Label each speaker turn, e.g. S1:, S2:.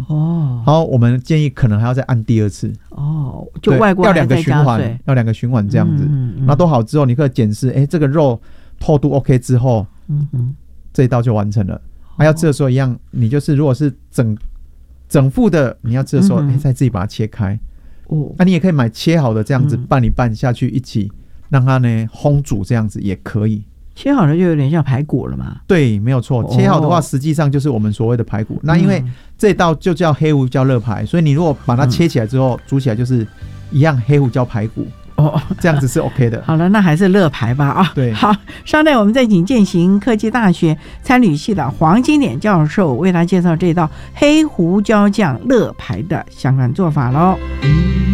S1: 然后我们建议可能还要再按第2次。
S2: 就外锅
S1: 要2个循环，要2个循环这样子。那都好之后，你可以检视，这个肉透度 OK 之后，这一道就完成了。要吃的时候一样，你就是如果是整副的，你要吃的时候，再自己把它切开。那你也可以买切好的这样子拌一拌下去一起，让它呢烘煮这样子也可以。
S2: 切好的就有点像排骨了嘛？
S1: 对，没有错。切好的话，实际上就是我们所谓的排骨。那因为这道就叫黑胡椒肋排，所以你如果把它切起来之后，煮起来就是一样黑胡椒排骨。这样子是 OK 的。
S2: 好了，那还是肋排吧啊。
S1: 对，
S2: 好，稍待我们再请健行科技大学餐旅系的黄金典教授为大家介绍这道黑胡椒酱肋排的相关做法喽。